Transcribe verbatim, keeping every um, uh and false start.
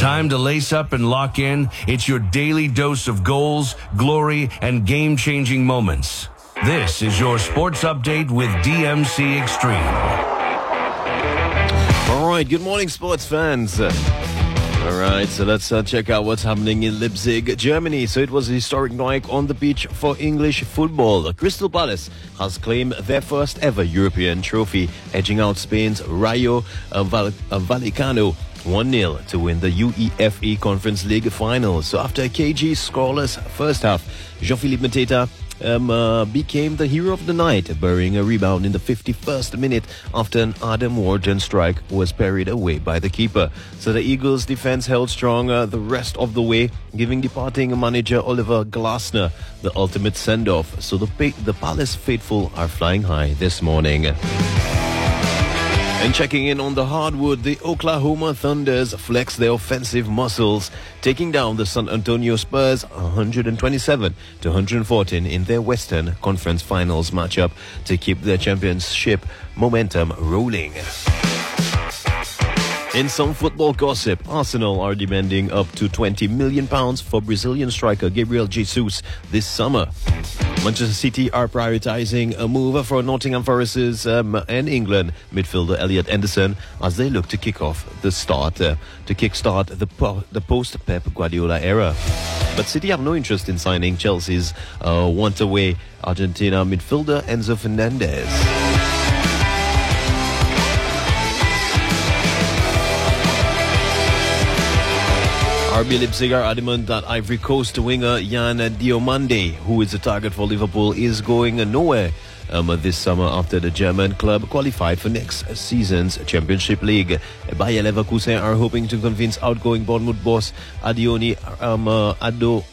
Time to lace up and lock in. It's your daily dose of goals, glory, and game-changing moments. This is your sports update with D M C Extreme. All right, good morning, sports fans. All right, so let's uh, check out what's happening in Leipzig, Germany. So it was a historic night on the pitch for English football. Crystal Palace has claimed their first ever European trophy, edging out Spain's Rayo uh, Val- uh, Vallecano one nil to win the UEFA Conference League final. So after a K G scoreless first half, Jean-Philippe Mateta Um, uh, became the hero of the night, burying a rebound in the fifty-first minute after an Adam Wharton strike was parried away by the keeper. So the Eagles' defense held strong uh, the rest of the way, giving departing manager Oliver Glasner the ultimate send-off. So the, pa- the Palace faithful are flying high this morning. And checking in on the hardwood, the Oklahoma Thunders flex their offensive muscles, taking down the San Antonio Spurs one twenty-seven to one fourteen in their Western Conference Finals matchup to keep their championship momentum rolling. In some football gossip, Arsenal are demanding up to twenty million pounds for Brazilian striker Gabriel Jesus this summer. Manchester City are prioritizing a move for Nottingham Forest's um, and England midfielder Elliot Anderson as they look to kick off the start uh, to kickstart the po- the post-Pep Guardiola era. But City have no interest in signing Chelsea's uh, want-away Argentina midfielder Enzo Fernandez. R B Leipzig are adamant that Ivory Coast winger Yan Diomande, who is a target for Liverpool, is going nowhere um, this summer after the German club qualified for next season's Championship League. Bayer Leverkusen are hoping to convince outgoing Bournemouth boss Adioni um, uh, Ado